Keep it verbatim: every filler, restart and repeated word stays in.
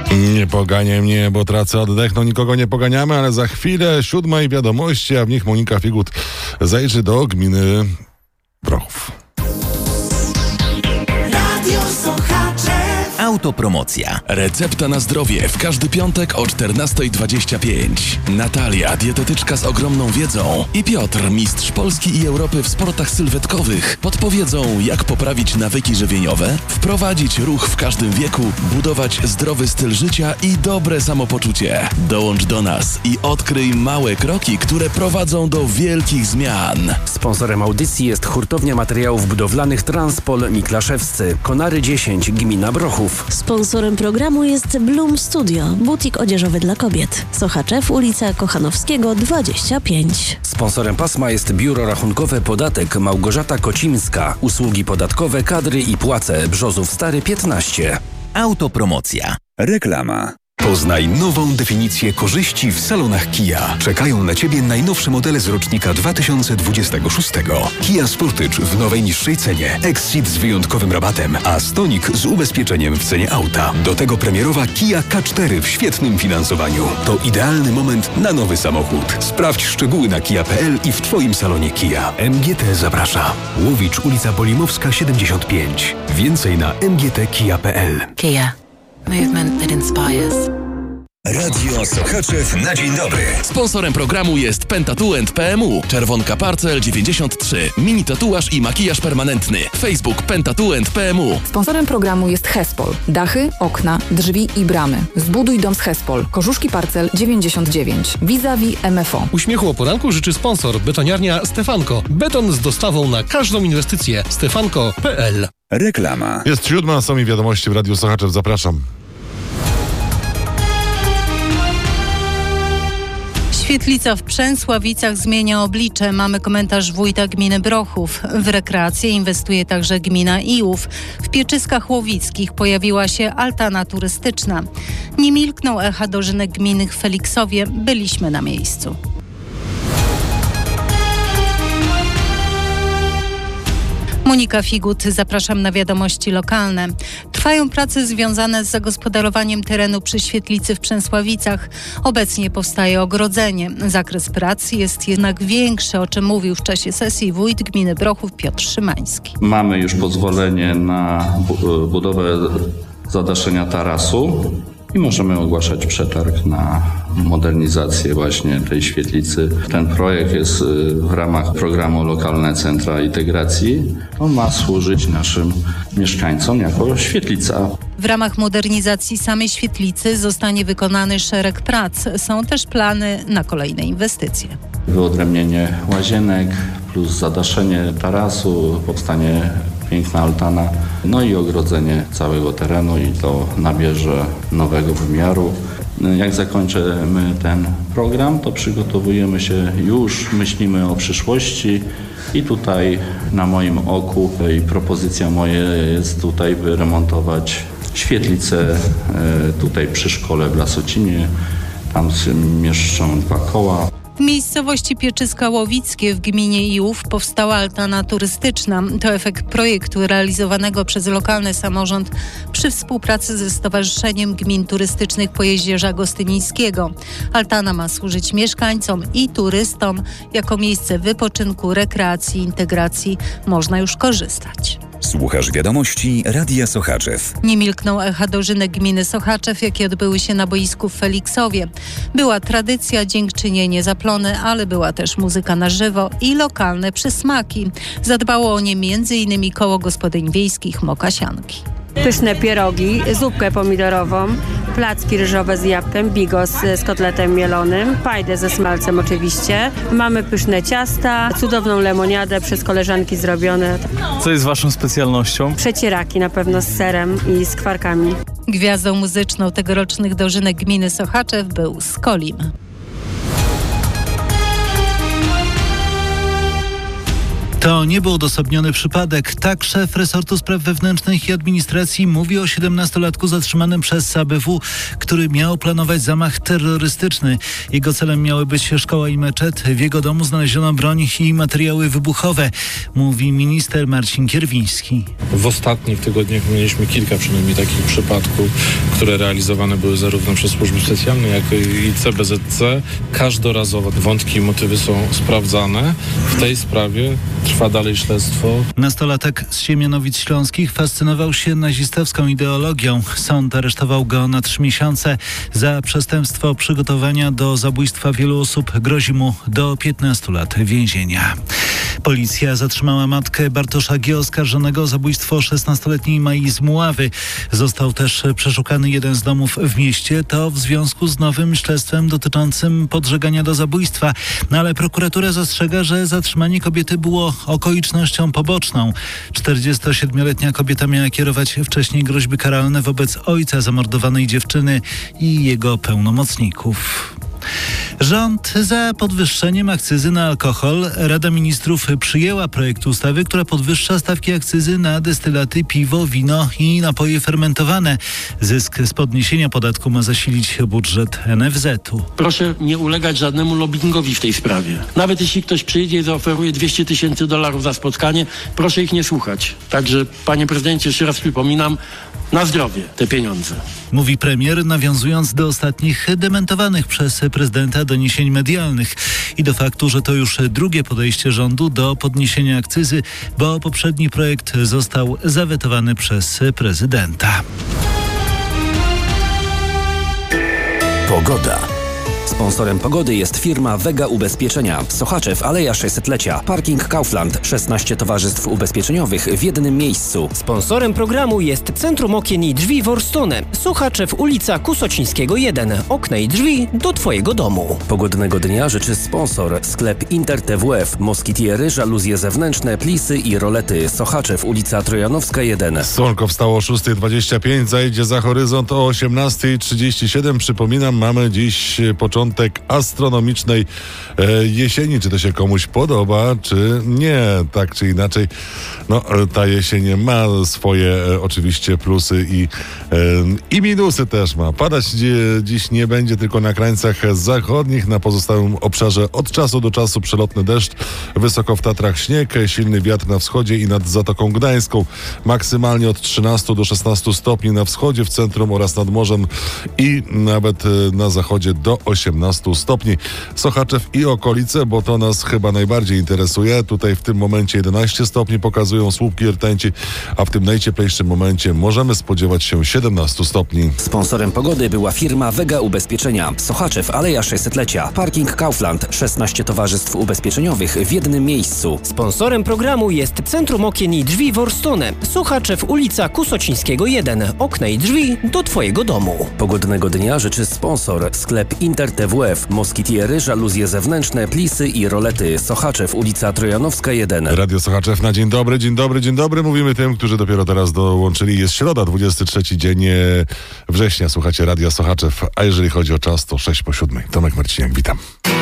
Nie poganiaj mnie, bo tracę oddech. No nikogo nie poganiamy, ale za chwilę siódma i wiadomości, a w nich Monika Figut zajrzy do gminy Brochów. Autopromocja. Recepta na zdrowie w każdy piątek o czternasta dwadzieścia pięć. Natalia, dietetyczka z ogromną wiedzą, i Piotr, mistrz Polski i Europy w sportach sylwetkowych, podpowiedzą, jak poprawić nawyki żywieniowe, wprowadzić ruch w każdym wieku, budować zdrowy styl życia i dobre samopoczucie. Dołącz do nas i odkryj małe kroki, które prowadzą do wielkich zmian. Sponsorem audycji jest hurtownia materiałów budowlanych Transpol Miklaszewscy. Konary dziesięć, gmina Brochów. Sponsorem programu jest Bloom Studio, butik odzieżowy dla kobiet. Sochaczew, ulica Kochanowskiego dwadzieścia pięć. Sponsorem pasma jest Biuro Rachunkowe Podatek Małgorzata Kocimska. Usługi podatkowe, kadry i płace. Brzozów Stary piętnaście. Autopromocja. Reklama. Poznaj nową definicję korzyści w salonach Kia. Czekają na Ciebie najnowsze modele z rocznika dwa tysiące dwudziestego szóstego. Kia Sportage w nowej niższej cenie, Exit z wyjątkowym rabatem, a Stonic z ubezpieczeniem w cenie auta. Do tego premierowa Kia K cztery w świetnym finansowaniu. To idealny moment na nowy samochód. Sprawdź szczegóły na kia kropka p l i w Twoim salonie Kia. M G T zaprasza. Łowicz, ulica Polimowska siedemdziesiąt pięć. Więcej na m g t kia kropka p l. Kia. Movement that inspires. Radio Sochaczew na dzień dobry. Sponsorem programu jest Pentatuent kropka p m u, Czerwonka Parcel dziewięćdziesiąt trzy, mini tatuaż i makijaż permanentny. Facebook Pentatuent kropka p m u. Sponsorem programu jest Hespol. Dachy, okna, drzwi i bramy. Zbuduj dom z Hespol. Korzuszki Parcel dziewięćdziesiąt dziewięć. Vis-a-vis M F O. Uśmiechu o poranku życzy sponsor, betoniarnia Stefanko. Beton z dostawą na każdą inwestycję. stefanko kropka p l. Reklama. Jest siódma, są i wiadomości w Radiu Sochaczew. Zapraszam. Świetlica w Przęsławicach zmienia oblicze. Mamy komentarz wójta gminy Brochów. W rekreację inwestuje także gmina Iłów. W Pieczyskach Łowickich pojawiła się altana turystyczna. Nie milkną echa dożynek gminy Feliksowie. Byliśmy na miejscu. Monika Figut, zapraszam na wiadomości lokalne. Trwają prace związane z zagospodarowaniem terenu przy Świetlicy w Przęsławicach. Obecnie powstaje ogrodzenie. Zakres prac jest jednak większy, o czym mówił w czasie sesji wójt gminy Brochów Piotr Szymański. Mamy już pozwolenie na budowę zadaszenia tarasu i możemy ogłaszać przetarg na modernizację właśnie tej świetlicy. Ten projekt jest w ramach programu Lokalne Centra Integracji. On ma służyć naszym mieszkańcom jako świetlica. W ramach modernizacji samej świetlicy zostanie wykonany szereg prac. Są też plany na kolejne inwestycje. Wyodrębnienie łazienek plus zadaszenie tarasu, powstanie piękna altana, no i ogrodzenie całego terenu i to nabierze nowego wymiaru. Jak zakończymy ten program, to przygotowujemy się, już myślimy o przyszłości i tutaj na moim oku i propozycja moja jest tutaj wyremontować świetlicę tutaj przy szkole w Lasocinie. Tam się mieszczą dwa koła. W miejscowości Pieczyska Łowickie w gminie Iłów powstała altana turystyczna. To efekt projektu realizowanego przez lokalny samorząd przy współpracy ze Stowarzyszeniem Gmin Turystycznych Pojezierza Gostynińskiego. Altana ma służyć mieszkańcom i turystom jako miejsce wypoczynku, rekreacji, integracji. Można już korzystać. Słuchasz wiadomości Radia Sochaczew. Nie milkną echa dożynek gminy Sochaczew, jakie odbyły się na boisku w Feliksowie. Była tradycja, dziękczynienie, zaplony, ale była też muzyka na żywo i lokalne przysmaki. Zadbało o nie między innymi Koło Gospodyń Wiejskich Mokasianki. Pyszne pierogi, zupkę pomidorową, placki ryżowe z jabłkiem, bigos z kotletem mielonym, fajdę ze smalcem oczywiście. Mamy pyszne ciasta, cudowną lemoniadę przez koleżanki zrobione. Co jest waszą specjalnością? Przecieraki na pewno z serem i z kwarkami. Gwiazdą muzyczną tegorocznych dożynek gminy Sochaczew był Skolim. To nie był odosobniony przypadek. Tak szef resortu spraw wewnętrznych i administracji mówi o siedemnastolatku zatrzymanym przez A B W, który miał planować zamach terrorystyczny. Jego celem miały być szkoła i meczet. W jego domu znaleziono broń i materiały wybuchowe, mówi minister Marcin Kierwiński. W ostatnich tygodniach mieliśmy kilka przynajmniej takich przypadków, które realizowane były zarówno przez służby specjalne, jak i C B Z C. Każdorazowo wątki i motywy są sprawdzane. W tej sprawie trwa dalej śledztwo. Nastolatek z Siemianowic Śląskich fascynował się nazistowską ideologią. Sąd aresztował go na trzy miesiące. Za przestępstwo przygotowania do zabójstwa wielu osób grozi mu do piętnastu lat więzienia. Policja zatrzymała matkę Bartosza G., oskarżonego o zabójstwo szesnastoletniej Mai z Muławy. Został też przeszukany jeden z domów w mieście. To w związku z nowym śledztwem dotyczącym podżegania do zabójstwa. No ale prokuratura zastrzega, że zatrzymanie kobiety było okolicznością poboczną. czterdziestosiedmioletnia kobieta miała kierować wcześniej groźby karalne wobec ojca zamordowanej dziewczyny i jego pełnomocników. Rząd za podwyższeniem akcyzy na alkohol. Rada Ministrów przyjęła projekt ustawy, która podwyższa stawki akcyzy na destylaty, piwo, wino i napoje fermentowane. Zysk z podniesienia podatku ma zasilić budżet N F Z-u. Proszę nie ulegać żadnemu lobbingowi w tej sprawie. Nawet jeśli ktoś przyjdzie i zaoferuje dwieście tysięcy dolarów za spotkanie, proszę ich nie słuchać. Także, panie prezydencie, jeszcze raz przypominam, na zdrowie te pieniądze. Mówi premier, nawiązując do ostatnich dementowanych przez prezydenta doniesień medialnych i do faktu, że to już drugie podejście rządu do podniesienia akcyzy, bo poprzedni projekt został zawetowany przez prezydenta. Pogoda. Sponsorem pogody jest firma Vega Ubezpieczenia. Sochaczew, Aleja sześćsetlecia. Parking Kaufland. szesnaście towarzystw ubezpieczeniowych w jednym miejscu. Sponsorem programu jest Centrum Okien i Drzwi Worstone. Sochaczew, ulica Kusocińskiego jeden. Okna i drzwi do Twojego domu. Pogodnego dnia życzy sponsor. Sklep Inter T W F. Moskitiery, żaluzje zewnętrzne, plisy i rolety. Sochaczew, ulica Trojanowska jeden. Słonko wstało o szósta dwadzieścia pięć, zajdzie za horyzont o osiemnasta trzydzieści siedem. Przypominam, mamy dziś początek astronomicznej e, jesieni. Czy to się komuś podoba, czy nie? Tak czy inaczej, no ta jesień ma swoje e, oczywiście plusy i, e, i minusy też ma. Padać dzi- dziś nie będzie tylko na krańcach zachodnich, na pozostałym obszarze od czasu do czasu przelotny deszcz, wysoko w Tatrach śnieg, silny wiatr na wschodzie i nad Zatoką Gdańską, maksymalnie od trzynastu do szesnastu stopni na wschodzie, w centrum oraz nad morzem i nawet e, na zachodzie do osiemnastu stopni. Sochaczew i okolice, bo to nas chyba najbardziej interesuje. Tutaj w tym momencie jedenaście stopni pokazują słupki rtęci, a w tym najcieplejszym momencie możemy spodziewać się siedemnaście stopni. Sponsorem pogody była firma Vega Ubezpieczenia. Sochaczew, Aleja sześćsetlecia. Parking Kaufland. szesnaście towarzystw ubezpieczeniowych w jednym miejscu. Sponsorem programu jest Centrum Okien i Drzwi Worstone. Sochaczew, ulica Kusocińskiego jeden. Okna i drzwi do Twojego domu. Pogodnego dnia życzy sponsor. Sklep Inter T W F. Moskitiery, żaluzje zewnętrzne, plisy i rolety. Sochaczew, ulica Trojanowska jeden. Radio Sochaczew na dzień dobry, dzień dobry, dzień dobry. Mówimy tym, którzy dopiero teraz dołączyli. Jest środa, dwudziesty trzeci dzień września. Słuchacie Radia Sochaczew, a jeżeli chodzi o czas, to sześć po siódmej. Tomek Marciniak, witam.